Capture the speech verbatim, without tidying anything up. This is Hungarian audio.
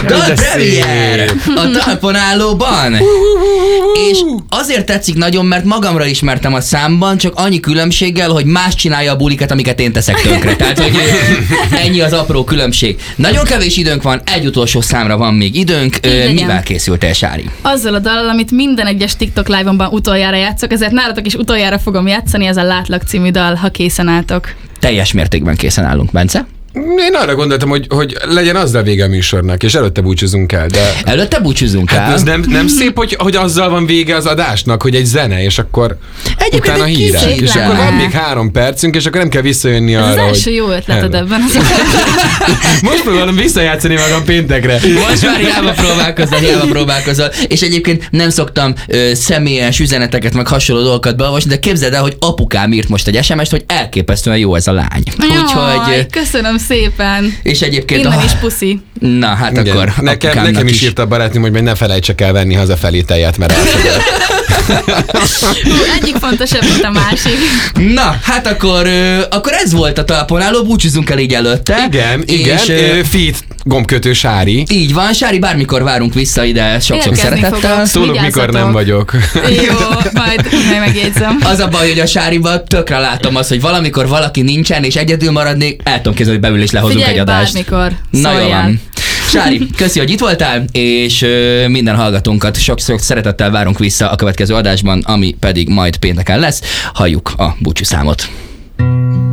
Dal Premier a talponállóban. És azért tetszik nagyon, mert magamra ismertem a számban, csak annyi különbséggel, hogy más csinálja a bulikat, amiket én teszek tönkre. Tehát, hogy ennyi az apró különbség. Nagyon kevés időnk van, egy utolsó számra van még időnk. Ö, mivel készültél, Sári? Azzal a dallal, amit minden egyes TikTok live-omban utoljára játszok, ezért nálatok is utoljára fogom játszani, ez a Látlak című dal, ha készen álltok. Teljes mértékben készen állunk, Bence. Én arra gondoltam, hogy, hogy legyen azzal vége a műsornak, és előtte búcsúzunk el, de... Előtte búcsúzunk el? Hát ez nem, nem szép, hogy, hogy azzal van vége az adásnak, hogy egy zene, és akkor Egyébként utána hírek, és akkor van még három percünk, és akkor nem kell visszajönni ez arra, az első hogy... jó ötleted ebben az Most próbálom visszajátszani magam péntekre. Most már hiába próbálkozol, hiába próbálkozol. És egyébként nem szoktam ö, személyes üzeneteket, meg hasonló dolgokat beolvasni, de képzeld el, hogy apukám írt most egy es em est, hogy elképesztően jó ez a lány. Úgyhogy... Köszönöm szépen. És egyébként... Innen is puszi. Na, hát igen. akkor Nekem, nekem is, is írt a barátnőm, hogy majd ne felejtsek el venni hazafelé tejet, mert elfogyott. Egyik fontosabb, mint a másik. Na, hát akkor, ö, akkor ez volt a talponáló, búcsúzunk el így előtte. Igen, és, igen, ö, feat gombkötő Sári. Így van, Sári, bármikor várunk vissza ide, sokszor szeretettel. Szólok, mikor nem vagyok. Jó, majd megjegyzem. Az a baj, hogy a Sáriban tökre látom azt, hogy valamikor valaki nincsen, és egyedül maradnék, el tudom képzelni, hogy beül és lehozunk Figyelj, egy adást. bármikor. Na jó van. Sári, köszi, hogy itt voltál, és ö, minden hallgatónkat sok-sok szeretettel várunk vissza a következő adásban, ami pedig majd pénteken lesz. Halljuk a búcsúszámot.